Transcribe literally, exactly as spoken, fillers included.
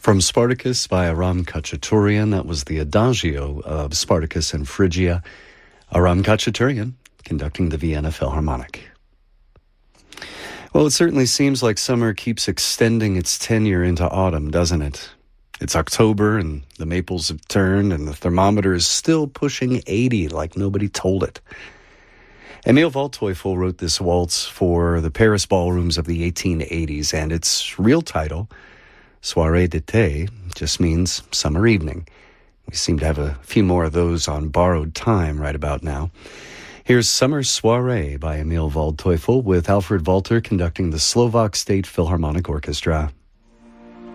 From Spartacus by Aram Khachaturian, that was the Adagio of Spartacus and Phrygia. Aram Khachaturian conducting the Vienna Philharmonic. Well, it certainly seems like summer keeps extending its tenure into autumn, doesn't it? It's October and the maples have turned and the thermometer is still pushing eighty like nobody told it. Emil Waldteufel wrote this waltz for the Paris ballrooms of the eighteen eighties, and its real title, Soirée d'été, just means summer evening. We seem to have a few more of those on borrowed time right about now. Here's Summer Soirée by Emil Waldteufel with Alfred Walter conducting the Slovak State Philharmonic Orchestra.